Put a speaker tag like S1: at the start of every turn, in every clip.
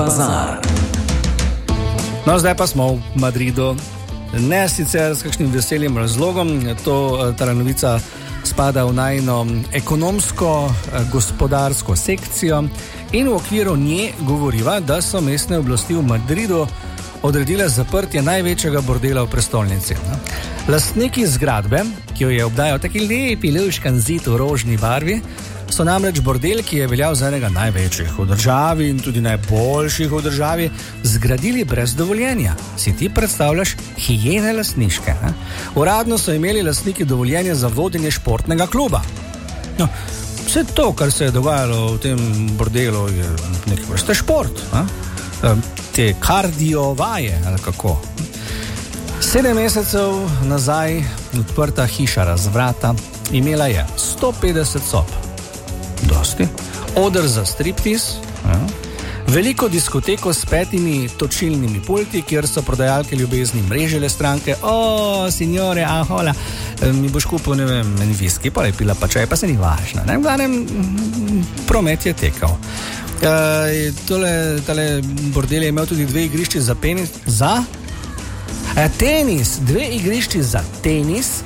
S1: bazar.
S2: No, zdaj pa smo v Madridu. Ne sicer s kakšnim veselim razlogom, ta novica spada v najno ekonomsko-gospodarsko sekcijo in v okviru nje govoriva, da so mestne oblasti v Madridu odredile zaprtje največjega bordela v prestolnici. Lastniki zgradbe, ki jo je obdajal taki lepi luškan zid v rožni barvi, so namreč bordel, ki je veljal za enega največjih v državi in tudi najboljših v državi, zgradili brez dovoljenja. Si ti predstavljaš hijene lastniške? Uradno so imeli lastniki dovoljenje za vodenje športnega kluba. No, vse to, kar se je dogajalo v tem bordelu, je nekaj vrste šport. Te kardiovaje, ali kako. 7 mesecev nazaj odprta hiša razvrata imela je 150 sob. Dosti. Oder za striptiz, veliko diskoteko s 5 točilnimi pulti, kjer so prodajalke ljubezni mrežile stranke. O, signore, hola, mi boš kupil, ne vem, en viski, pa je pila pa čaj, pa se ni važno. V glavnem, promet je tekal. Tale bordel je imel tudi 2 igrišči za tenis, 2 igrišči za tenis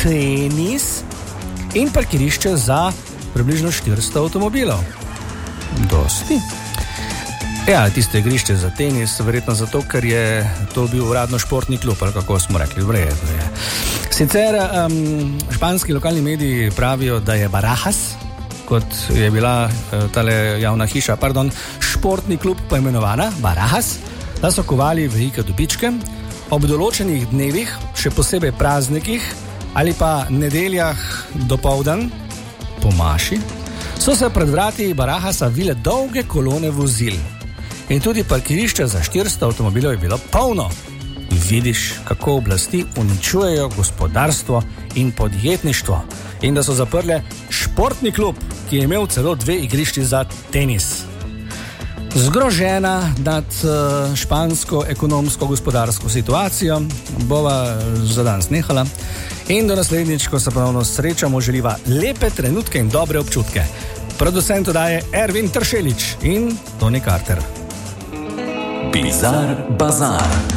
S2: in parkirišče za približno 400 avtomobilov. Dosti. Ja, tiste igrišče za tenis, verjetno zato, ker je to bil uradno športni klub, ali kako smo rekli, v redu je. Sicer španski lokalni mediji pravijo, da je Barajas, kot je bila tale javna hiša, športni klub poimenovana Barajas, da so kovali velike dobičke ob določenih dnevih, še posebej praznikih ali pa nedeljah dopoldan, po maši, so se pred vrati Barajasa vile dolge kolone vozil. In tudi parkirišče za 400 avtomobilov je bilo polno. Vidiš, kako oblasti uničujejo gospodarstvo in podjetništvo. In da so zaprle športni klub, ki je imel celo 2 igrišči za tenis. Zgrožena nad špansko ekonomsko-gospodarsko situacijo bova za danes nehala. In do naslednjič, ko se ponovno srečamo, želiva lepe trenutke in dobre občutke. Producent oddaje Ervin Tršelič in Toni Carter.
S1: Bizar bazar.